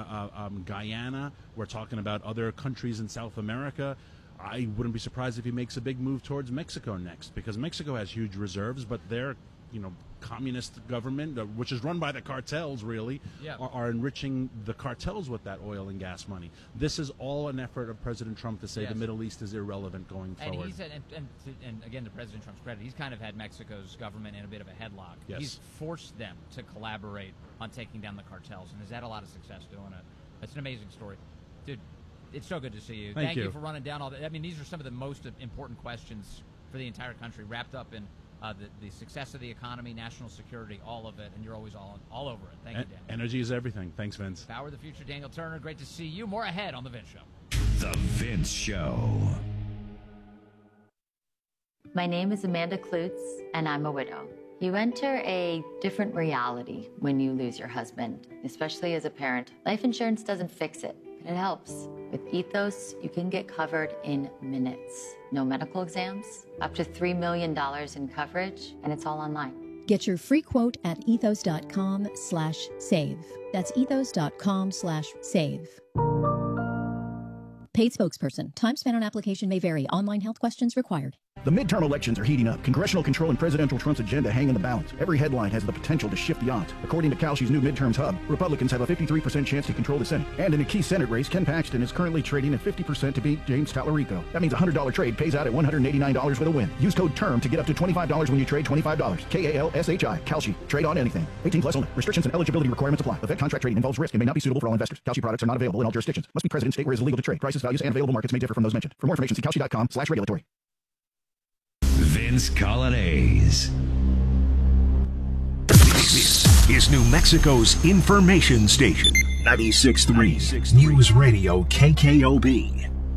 Guyana. We're talking about other countries in South America. I wouldn't be surprised if he makes a big move towards Mexico next, because Mexico has huge reserves, but they're communist government, which is run by the cartels, really, are enriching the cartels with that oil and gas money. This is all an effort of President Trump to say the Middle East is irrelevant going forward. And he said, and again, to President Trump's credit, he's kind of had Mexico's government in a bit of a headlock. Yes. He's forced them to collaborate on taking down the cartels, and has had a lot of success doing it. It's an amazing story. Dude, it's so good to see you. Thank you for running down all that. I mean, these are some of the most important questions for the entire country, wrapped up in the success of the economy, national security, all of it, and you're always all over it. Thank you, Dan. Energy is everything. Thanks, Vince. Power of the Future, Daniel Turner. Great to see you. More ahead on The Vince Show. The Vince Show. My name is Amanda Klutz, and I'm a widow. You enter a different reality when you lose your husband, especially as a parent. Life insurance doesn't fix it, but it helps. With Ethos, you can get covered in minutes. No medical exams, up to $3 million in coverage, and it's all online. Get your free quote at ethos.com/save. That's ethos.com/save. Paid spokesperson. Time spent on application may vary. Online health questions required. The midterm elections are heating up. Congressional control and presidential Trump's agenda hang in the balance. Every headline has the potential to shift the odds. According to Kalshi's new midterms hub, Republicans have a 53% chance to control the Senate. And in a key Senate race, Ken Paxton is currently trading at 50% to beat James Tallarico. That means a $100 trade pays out at $189 with a win. Use code TERM to get up to $25 when you trade $25. KALSHI. Kalshi. Trade on anything. 18 plus only. Restrictions and eligibility requirements apply. Event contract trading involves risk and may not be suitable for all investors. Kalshi products are not available in all jurisdictions. Must be present in state where it is illegal to trade. Prices, values, and available markets may differ from those mentioned. For more information, see Kalshi.com/regulatory. Vince Colonnese. This is New Mexico's information station. 96.3 News Radio KKOB.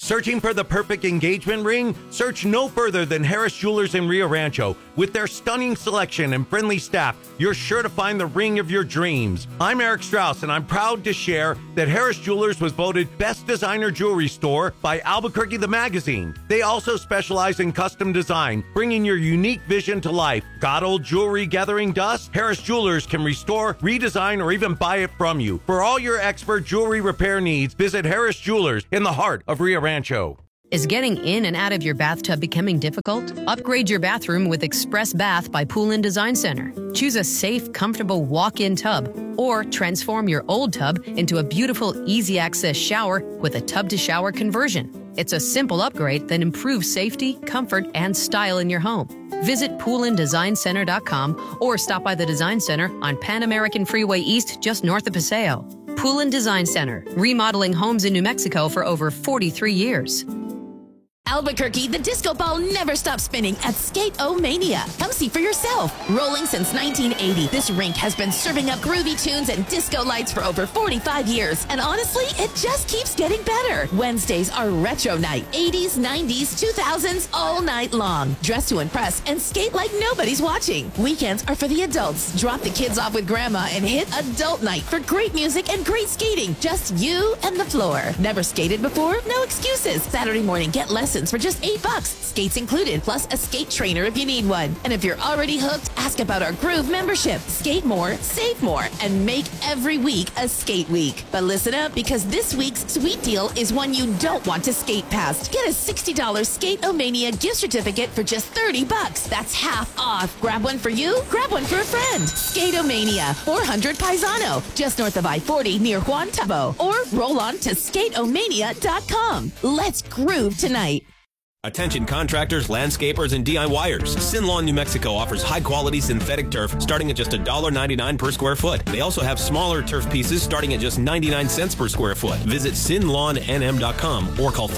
Searching for the perfect engagement ring? Search no further than Harris Jewelers in Rio Rancho. With their stunning selection and friendly staff, you're sure to find the ring of your dreams. I'm Eric Strauss, and I'm proud to share that Harris Jewelers was voted Best Designer Jewelry Store by Albuquerque the Magazine. They also specialize in custom design, bringing your unique vision to life. Got old jewelry gathering dust? Harris Jewelers can restore, redesign, or even buy it from you. For all your expert jewelry repair needs, visit Harris Jewelers in the heart of Rio Rancho. Is getting in and out of your bathtub becoming difficult? Upgrade your bathroom with Express Bath by Pool & Design Center. Choose a safe, comfortable walk-in tub or transform your old tub into a beautiful, easy-access shower with a tub-to-shower conversion. It's a simple upgrade that improves safety, comfort, and style in your home. Visit poolanddesignCenter.com or stop by the Design Center on Pan American Freeway East just north of Paseo. Pool & Design Center, remodeling homes in New Mexico for over 43 years. Albuquerque, the disco ball never stops spinning at Skate-O-Mania. Come see for yourself. Rolling since 1980, this rink has been serving up groovy tunes and disco lights for over 45 years. And honestly, it just keeps getting better. Wednesdays are retro night. 80s, 90s, 2000s, all night long. Dress to impress and skate like nobody's watching. Weekends are for the adults. Drop the kids off with grandma and hit adult night for great music and great skating. Just you and the floor. Never skated before? No excuses. Saturday morning, get lessons for just $8. Skates included, plus a skate trainer if you need one. And if you're already hooked, ask about our Groove membership. Skate more, save more, and make every week a skate week. But listen up, because this week's sweet deal is one you don't want to skate past. Get a $60 Skate-O-Mania gift certificate for just $30. That's half off. Grab one for you, grab one for a friend. Skate-O-Mania, 400 Paisano, just north of I-40 near Juan Tabo. Or roll on to skateomania.com. Let's groove tonight. Attention contractors, landscapers, and DIYers. Sin Lawn, New Mexico offers high-quality synthetic turf starting at just $1.99 per square foot. They also have smaller turf pieces starting at just 99 cents per square foot. Visit sinlawnnm.com or call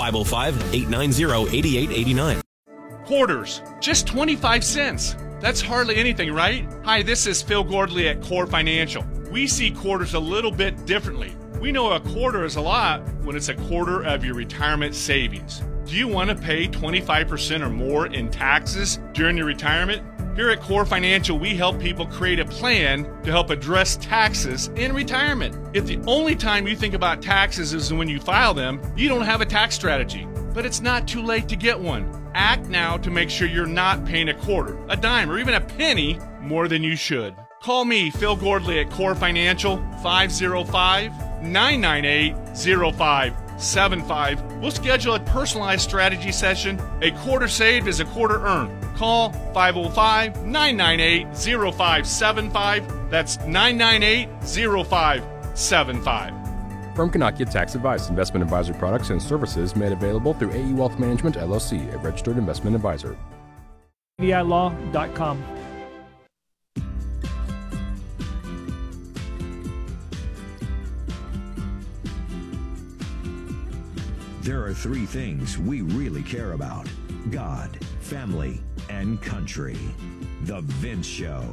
505-890-8889. Quarters, just 25 cents. That's hardly anything, right? Hi, this is Phil Gordley at Core Financial. We see quarters a little bit differently. We know a quarter is a lot when it's a quarter of your retirement savings. Do you want to pay 25% or more in taxes during your retirement? Here at Core Financial, we help people create a plan to help address taxes in retirement. If the only time you think about taxes is when you file them, you don't have a tax strategy. But it's not too late to get one. Act now to make sure you're not paying a quarter, a dime, or even a penny more than you should. Call me, Phil Gordley, at Core Financial, 505-998-0575. We'll schedule a personalized strategy session. A quarter saved is a quarter earned. Call 505-998-0575. That's 998-0575. Firm cannot get tax advice. Investment advisory products and services made available through AE Wealth Management, LLC, a registered investment advisor. EILaw.com. There are three things we really care about: God, family, and country. The Vince Show.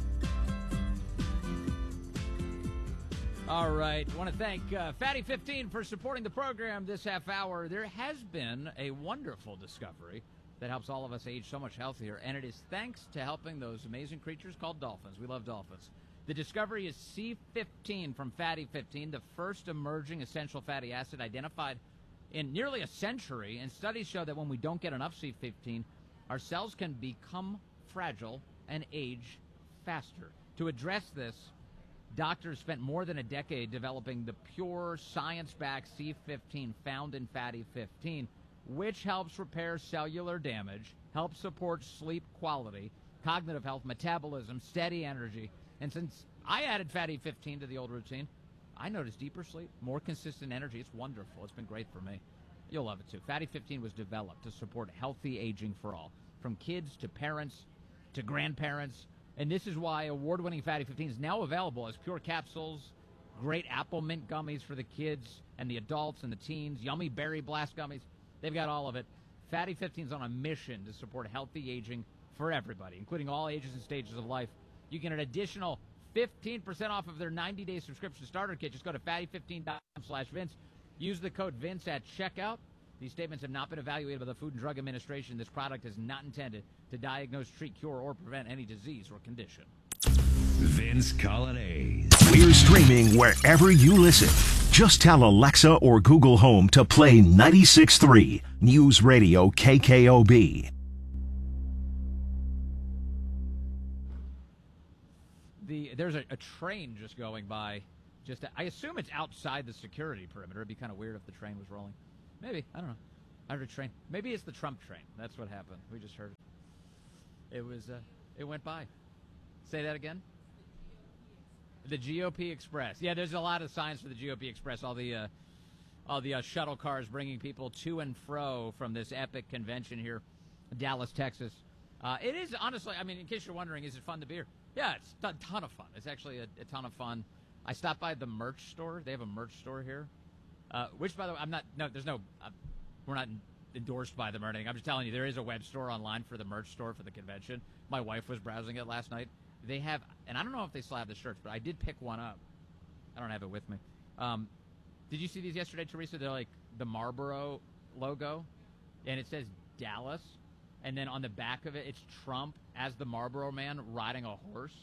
All right. I want to thank Fatty15 for supporting the program this half hour. There has been a wonderful discovery that helps all of us age so much healthier, and it is thanks to helping those amazing creatures called dolphins. We love dolphins. The discovery is C15 from Fatty15, the first emerging essential fatty acid identified in nearly a century, and studies show that when we don't get enough C15, our cells can become fragile and age faster. To address this, doctors spent more than a decade developing the pure, science-backed C15 found in Fatty 15, which helps repair cellular damage, helps support sleep quality, cognitive health, metabolism, steady energy. And since I added Fatty 15 to the old routine, I noticed deeper sleep, more consistent energy. It's wonderful. It's been great for me. You'll love it, too. Fatty 15 was developed to support healthy aging for all, from kids to parents to grandparents. And this is why award-winning Fatty 15 is now available as pure capsules, great apple mint gummies for the kids and the adults and the teens, yummy berry blast gummies. They've got all of it. Fatty 15 is on a mission to support healthy aging for everybody, including all ages and stages of life. You get an additional 15% off of their 90-day subscription starter kit. Just go to fatty15.com/Vince. Use the code Vince at checkout. These statements have not been evaluated by the Food and Drug Administration. This product is not intended to diagnose, treat, cure, or prevent any disease or condition. Vince Colonnese. We're streaming wherever you listen. Just tell Alexa or Google Home to play 96.3 News Radio KKOB. There's a train just going by. I assume it's outside the security perimeter. It'd be kind of weird if the train was rolling. Maybe. I don't know. I heard a train. Maybe it's the Trump train. That's what happened. We just heard it. It went by. Say that again? The GOP Express. Yeah, there's a lot of signs for the GOP Express. All the shuttle cars bringing people to and fro from this epic convention here in Dallas, Texas. It is, honestly, I mean, in case you're wondering, is it fun to be here? Yeah, it's a ton of fun. It's actually a ton of fun. I stopped by the merch store. They have a merch store here, which, by the way, we're not endorsed by them or anything. I'm just telling you, there is a web store online for the merch store for the convention. My wife was browsing it last night. They have, and I don't know if they still have the shirts, but I did pick one up. I don't have it with me. Did you see these yesterday, Teresa? They're like the Marlboro logo, and it says Dallas, and then on the back of it, it's Trump as the Marlboro man riding a horse.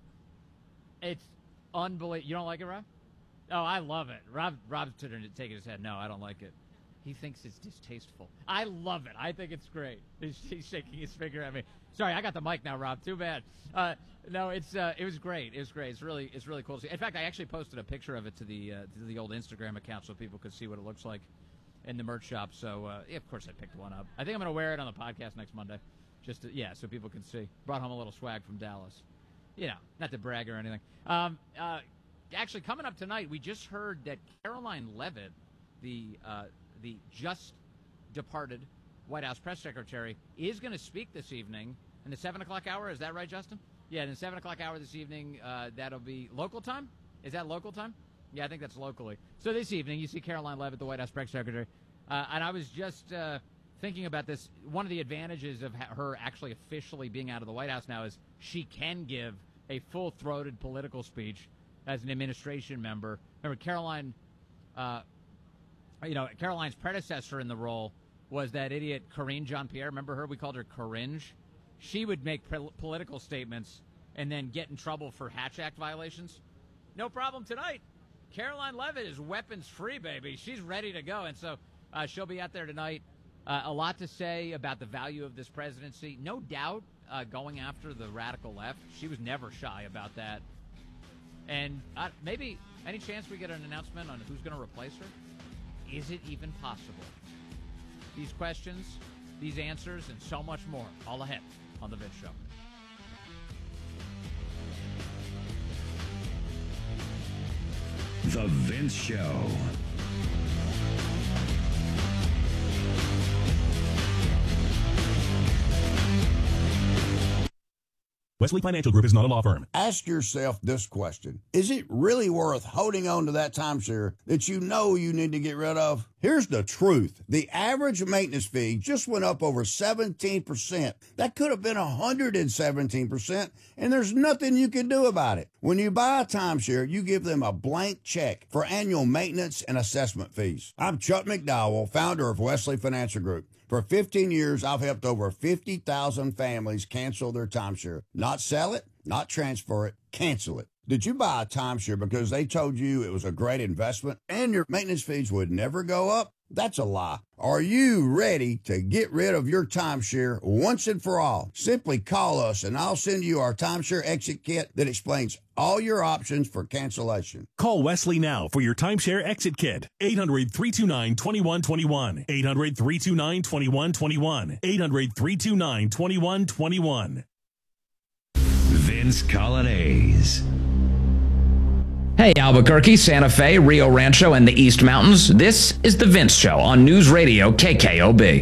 It's unbelievable. You don't like it, Rob? Oh, I love it. Rob's taking his head. No, I don't like it. He thinks it's distasteful. I love it. I think it's great. He's shaking his finger at me. Sorry, I got the mic now, Rob. Too bad. No, it was great. It was great. It's really cool to see. In fact, I actually posted a picture of it to the old Instagram account so people could see what it looks like in the merch shop. So, yeah, of course, I picked one up. I think I'm going to wear it on the podcast next Monday, so people can see. Brought home a little swag from Dallas. You know, not to brag or anything. Actually, coming up tonight, we just heard that Caroline Leavitt, the just departed White House press secretary, is going to speak this evening in the 7 o'clock hour. Is that right, Justin? Yeah, in the 7 o'clock hour this evening, that'll be local time? Is that local time? Yeah, I think that's locally. So this evening, you see Caroline Leavitt, the White House press secretary. And I was just thinking about this. One of the advantages of her actually officially being out of the White House now is she can give a full-throated political speech as an administration member. Remember, Caroline... Caroline's predecessor in the role was that idiot Karine Jean-Pierre. Remember her? We called her Coringe. She would make political statements and then get in trouble for Hatch Act violations. No problem tonight. Caroline Leavitt is weapons-free, baby. She's ready to go, and so she'll be out there tonight. A lot to say about the value of this presidency. No doubt going after the radical left. She was never shy about that. And maybe any chance we get an announcement on who's going to replace her? Is it even possible? These questions, these answers, and so much more, all ahead on The Vince Show. The Vince Show. Wesley Financial Group is not a law firm. Ask yourself this question. Is it really worth holding on to that timeshare that you know you need to get rid of? Here's the truth. The average maintenance fee just went up over 17%. That could have been 117%, and there's nothing you can do about it. When you buy a timeshare, you give them a blank check for annual maintenance and assessment fees. I'm Chuck McDowell, founder of Wesley Financial Group. For 15 years, I've helped over 50,000 families cancel their timeshare. Not sell it, not transfer it, cancel it. Did you buy a timeshare because they told you it was a great investment and your maintenance fees would never go up? That's a lie. Are you ready to get rid of your timeshare once and for all? Simply call us and I'll send you our timeshare exit kit that explains all your options for cancellation. Call Wesley now for your timeshare exit kit. 800-329-2121. 800-329-2121. 800-329-2121. Vince Colonnese. Hey, Albuquerque, Santa Fe, Rio Rancho, and the East Mountains. This is The Vince Show on News Radio KKOB.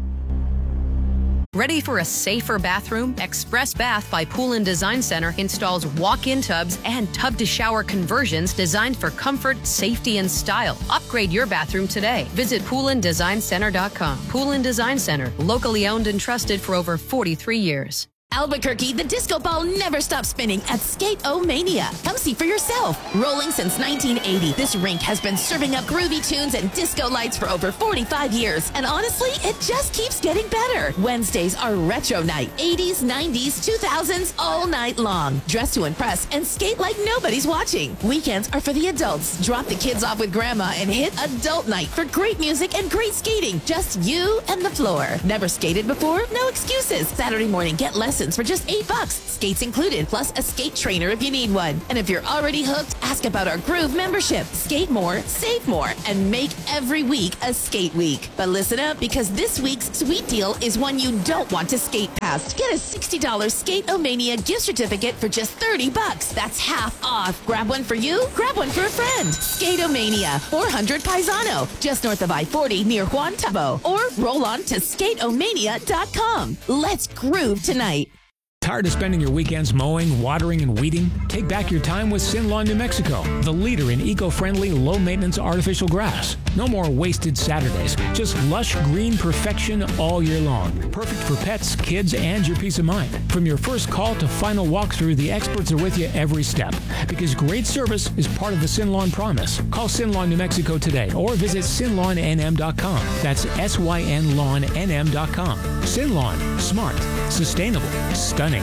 Ready for a safer bathroom? Express Bath by Pool & Design Center installs walk-in tubs and tub-to-shower conversions designed for comfort, safety, and style. Upgrade your bathroom today. Visit poolanddesignCenter.com. Pool & Design Center, locally owned and trusted for over 43 years. Albuquerque, the disco ball never stops spinning at Skate-O-Mania. Come see for yourself. Rolling since 1980, this rink has been serving up groovy tunes and disco lights for over 45 years. And honestly, it just keeps getting better. Wednesdays are retro night. 80s, 90s, 2000s, all night long. Dress to impress and skate like nobody's watching. Weekends are for the adults. Drop the kids off with grandma and hit adult night for great music and great skating. Just you and the floor. Never skated before? No excuses. Saturday morning, get lessons for just $8. Skates included, plus a skate trainer if you need one. And if you're already hooked, ask about our Groove membership. Skate more, save more, and make every week a skate week. But listen up, because this week's sweet deal is one you don't want to skate past. Get a $60 Skate-O-Mania gift certificate for just $30. That's half off. Grab one for you, grab one for a friend. Skate-O-Mania, 400 Paisano, just north of I-40 near Juan Tabo. Or roll on to skateomania.com. Let's groove tonight. Tired of spending your weekends mowing, watering, and weeding? Take back your time with Sin Lawn New Mexico, the leader in eco-friendly, low-maintenance artificial grass. No more wasted Saturdays, just lush green perfection all year long. Perfect for pets, kids, and your peace of mind. From your first call to final walkthrough, the experts are with you every step. Because great service is part of the Sin Lawn promise. Call Sin Lawn New Mexico today or visit sinlawnnm.com. That's SYNLawnNM.com. Sin Lawn, smart, sustainable, stunning.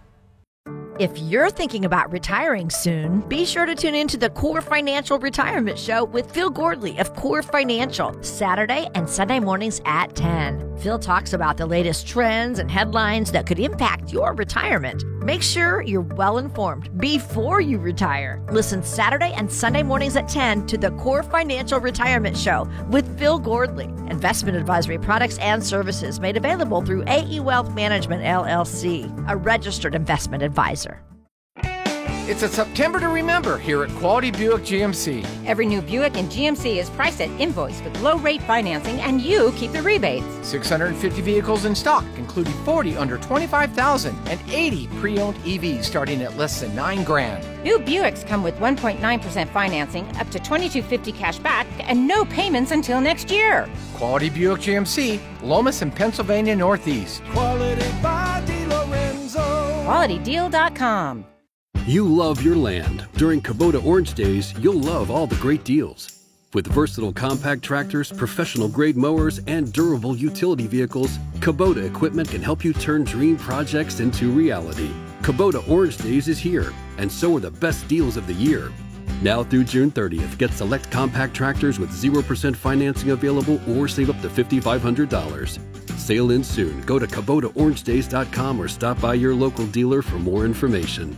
If you're thinking about retiring soon, be sure to tune into the Core Financial Retirement Show with Phil Gordley of Core Financial, Saturday and Sunday mornings at 10. Phil talks about the latest trends and headlines that could impact your retirement. Make sure you're well informed before you retire. Listen Saturday and Sunday mornings at 10 to the Core Financial Retirement Show with Phil Gordley. Investment advisory products and services made available through AE Wealth Management, LLC, a registered investment advisor. It's a September to remember here at Quality Buick GMC. Every new Buick and GMC is priced at invoice with low-rate financing, and you keep the rebates. 650 vehicles in stock, including 40 under $25,000 and 80 pre-owned EVs starting at less than $9,000. New Buicks come with 1.9% financing, up to $2,250 cash back, and no payments until next year. Quality Buick GMC, Lomas and Pennsylvania Northeast. Quality by DiLorenzo. QualityDeal.com. You love your land. During Kubota Orange Days, you'll love all the great deals. With versatile compact tractors, professional-grade mowers, and durable utility vehicles, Kubota equipment can help you turn dream projects into reality. Kubota Orange Days is here, and so are the best deals of the year. Now through June 30th, get select compact tractors with 0% financing available or save up to $5,500. Sale ends soon. Go to KubotaOrangeDays.com or stop by your local dealer for more information.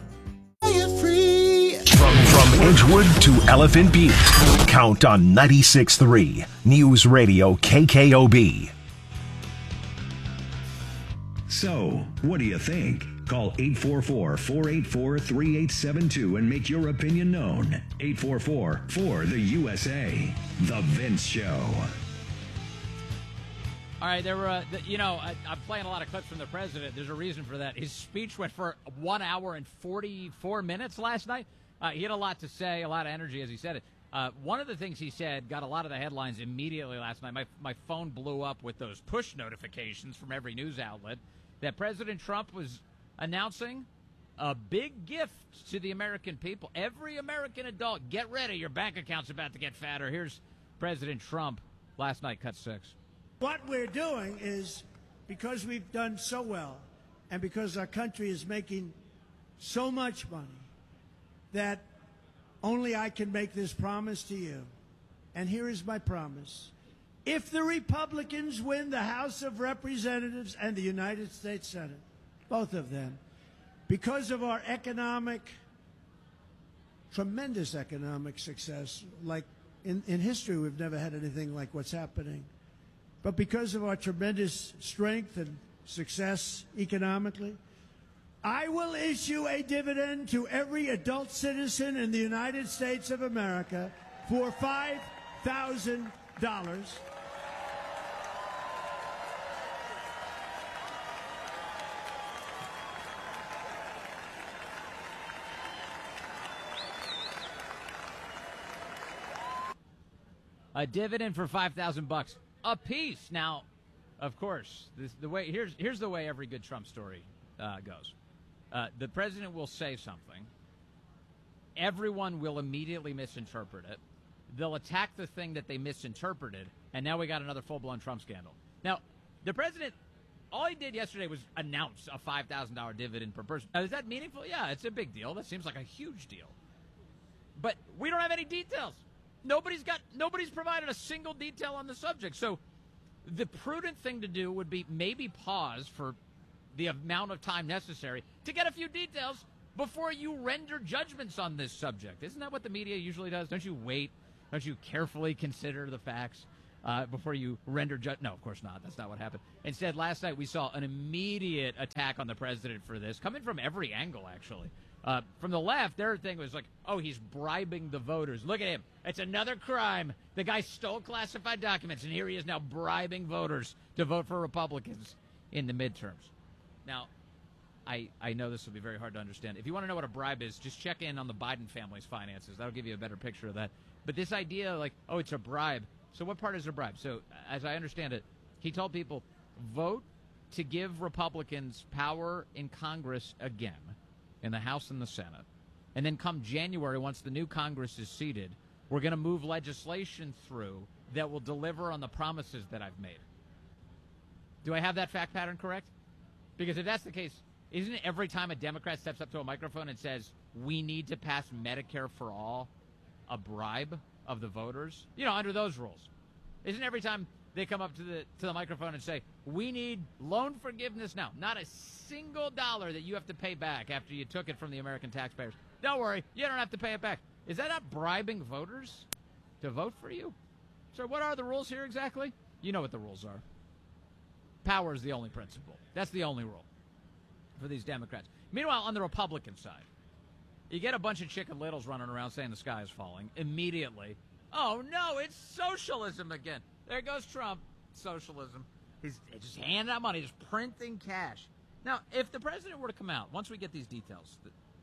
From Edgewood to Elephant Butte, count on 96.3 News Radio KKOB. So, what do you think? Call 844-484-3872 and make your opinion known. 844-4-the-USA. The Vince Show. All right, there were, I'm playing a lot of clips from the president. There's a reason for that. His speech went for 1 hour and 44 minutes last night. He had a lot to say, a lot of energy as he said it. One of the things he said got a lot of the headlines immediately last night. My phone blew up with those push notifications from every news outlet that President Trump was announcing a big gift to the American people. Every American adult, get ready. Your bank account's about to get fatter. Here's President Trump last night, cut 6. What we're doing is, because we've done so well and because our country is making so much money, that only I can make this promise to you. And here is my promise. If the Republicans win the House of Representatives and the United States Senate, both of them, because of our tremendous economic success, like in history we've never had anything like what's happening, but because of our tremendous strength and success economically, I will issue a dividend to every adult citizen in the United States of America for $5,000. A dividend for $5,000 a piece. Now, of course, here's the way every good Trump story goes. The president will say something. Everyone will immediately misinterpret it. They'll attack the thing that they misinterpreted, and now we got another full-blown Trump scandal. Now, the president, all he did yesterday was announce a $5,000 dividend per person. Now, is that meaningful? Yeah, it's a big deal. That seems like a huge deal. But we don't have any details. Nobody's provided a single detail on the subject. So the prudent thing to do would be maybe pause for the amount of time necessary to get a few details before you render judgments on this subject. Isn't that what the media usually does? Don't you wait? Don't you carefully consider the facts before you render judgment? No, of course not. That's not what happened. Instead, last night we saw an immediate attack on the president for this, coming from every angle, actually. From the left, their thing was like, oh, he's bribing the voters. Look at him. It's another crime. The guy stole classified documents, and here he is now bribing voters to vote for Republicans in the midterms. Now, I know this will be very hard to understand. If you want to know what a bribe is, just check in on the Biden family's finances. That'll give you a better picture of that. But this idea, like, oh, it's a bribe. So what part is a bribe? So as I understand it, he told people, vote to give Republicans power in Congress again, in the House and the Senate. And then come January, once the new Congress is seated, we're going to move legislation through that will deliver on the promises that I've made. Do I have that fact pattern correct? Because if that's the case, isn't it every time a Democrat steps up to a microphone and says, we need to pass Medicare for all, a bribe of the voters? You know, under those rules. Isn't every time they come up to the microphone and say, we need loan forgiveness now, not a single dollar that you have to pay back after you took it from the American taxpayers. Don't worry, you don't have to pay it back. Is that not bribing voters to vote for you? So what are the rules here exactly? You know what the rules are. Power is the only principle. That's the only rule for these Democrats. Meanwhile, on the Republican side, you get a bunch of chicken littles running around saying the sky is falling. Immediately, oh no, it's socialism again. There goes Trump, socialism. He's just handing out money, just printing cash. Now, if the president were to come out, once we get these details,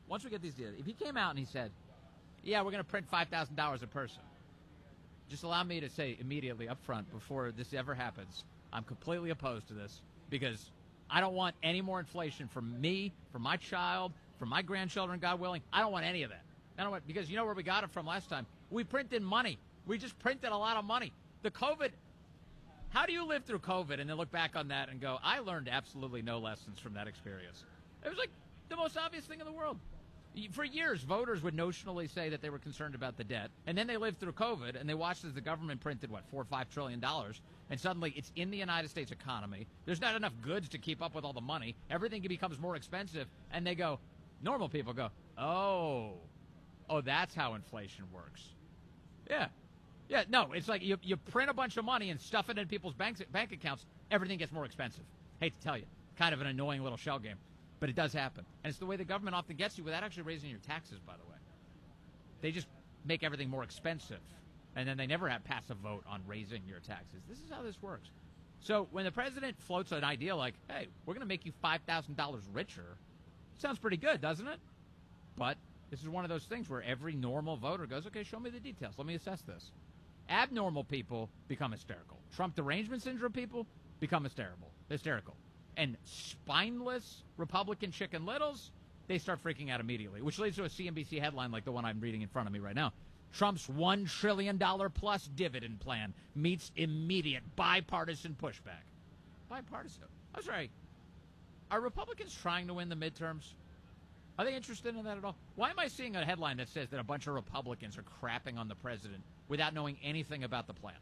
if he came out and he said, yeah, we're going to print $5,000 a person, just allow me to say immediately up front, before this ever happens, I'm completely opposed to this, because I don't want any more inflation for me, for my child, for my grandchildren, God willing. I don't want any of that. I don't want, because you know where we got it from last time? We printed money. We just printed a lot of money. The COVID, how do you live through COVID and then look back on that and go, I learned absolutely no lessons from that experience? It was like the most obvious thing in the world. For years, voters would notionally say that they were concerned about the debt, and then they lived through COVID, and they watched as the government printed, $4 or $5 trillion, and suddenly it's in the United States economy. There's not enough goods to keep up with all the money. Everything becomes more expensive, and they go, normal people go, oh, that's how inflation works. Yeah, no, it's like you print a bunch of money and stuff it in people's bank accounts, everything gets more expensive. Hate to tell you, kind of an annoying little shell game. But it does happen. And it's the way the government often gets you without actually raising your taxes, by the way. They just make everything more expensive. And then they never pass a vote on raising your taxes. This is how this works. So when the president floats an idea like, hey, we're going to make you $5,000 richer, sounds pretty good, doesn't it? But this is one of those things where every normal voter goes, okay, show me the details. Let me assess this. Abnormal people become hysterical. Trump derangement syndrome people become hysterical. And spineless Republican chicken littles, they start freaking out immediately, which leads to a CNBC headline like the one I'm reading in front of me right now. Trump's $1 trillion plus dividend plan meets immediate bipartisan pushback. Bipartisan? I'm sorry. Are Republicans trying to win the midterms? Are they interested in that at all? Why am I seeing a headline that says that a bunch of Republicans are crapping on the president without knowing anything about the plan?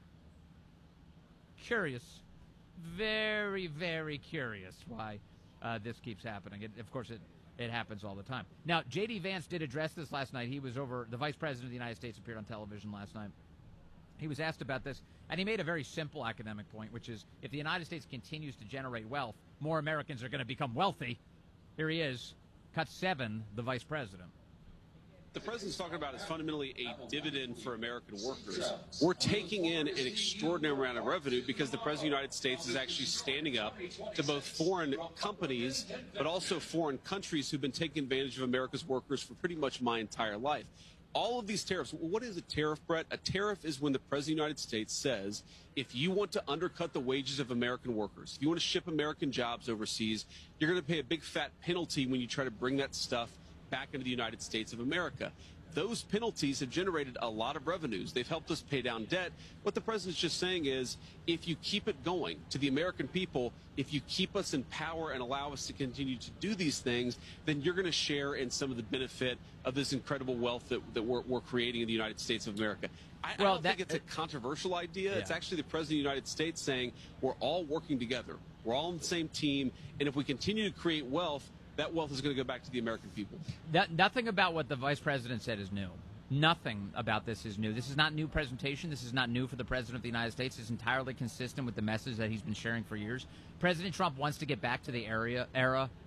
Curious. Very, very curious why this keeps happening. Of course, it happens all the time. Now, J.D. Vance did address this last night. He was over, the Vice President of the United States appeared on television last night. He was asked about this, and he made a very simple academic point, which is if the United States continues to generate wealth, more Americans are going to become wealthy. Here he is, cut 7, the Vice President. The president's talking about is fundamentally a dividend for American workers. We're taking in an extraordinary amount of revenue because the president of the United States is actually standing up to both foreign companies, but also foreign countries who've been taking advantage of America's workers for pretty much my entire life. all of these tariffs. What is a tariff, Brett? A tariff is when the President of the United States says, if you want to undercut the wages of American workers, if you want to ship American jobs overseas, you're going to pay a big fat penalty when you try to bring that stuff back into the United States of America. Those penalties have generated a lot of revenues. They've helped us pay down debt. What the president's just saying is, if you keep it going to the American people, if you keep us in power and allow us to continue to do these things, then you're going to share in some of the benefit of this incredible wealth that we're creating in the United States of America. I don't think it's a controversial idea. Yeah. It's actually the President of the United States saying we're all working together. We're all on the same team. And if we continue to create wealth, that wealth is going to go back to the American people. Nothing about what the vice president said is new. Nothing about this is new. This is not new presentation. This is not new for the president of the United States. It's entirely consistent with the message that he's been sharing for years. President Trump wants to get back to the era